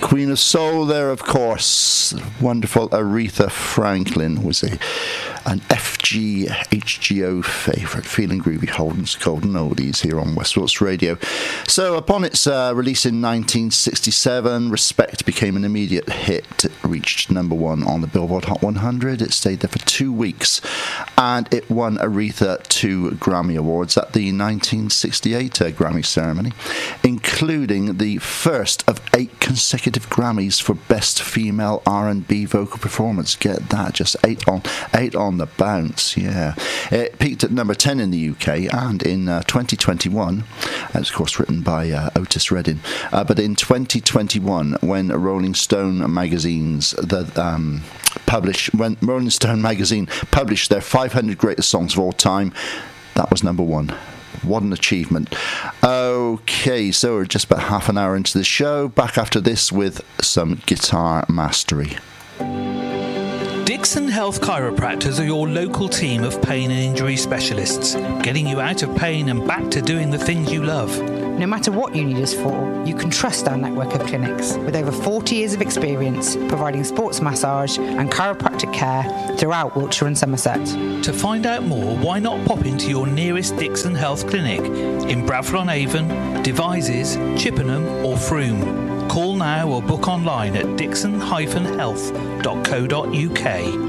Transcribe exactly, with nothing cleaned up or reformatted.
Queen of Soul there, of course. Wonderful Aretha Franklin was a an F G H G O favourite. Feeling Groovy, Holden's Golden Oldies here on Westworks Radio. So upon its uh, release in nineteen sixty-seven, Respect became an immediate hit. It reached number one on the Billboard Hot one hundred. It stayed there for two weeks and it won Aretha two Grammy Awards at the nineteen sixty-eight uh, Grammy ceremony, including the first of eight consecutive Grammys for Best Female R and B Vocal Performance. Get that, just eight on eight on the bounce. Yeah, it peaked at number ten in the U K, and in uh, twenty twenty-one, and it's of course written by uh, Otis Redding. Uh, but in twenty twenty-one, when Rolling Stone magazines the um, published when Rolling Stone magazine published their five hundred greatest songs of all time, that was number one. What an achievement. Okay, so we're just about half an hour into the show. Back after this with some guitar mastery. Dixon Health Chiropractors are your local team of pain and injury specialists, getting you out of pain and back to doing the things you love. No matter what you need us for, you can trust our network of clinics with over forty years of experience providing sports massage and chiropractic care throughout Wiltshire and Somerset. To find out more, why not pop into your nearest Dixon Health clinic in Bradford-on-Avon, Devizes, Chippenham or Frome. Call now or book online at dixon dash health dot co dot uk.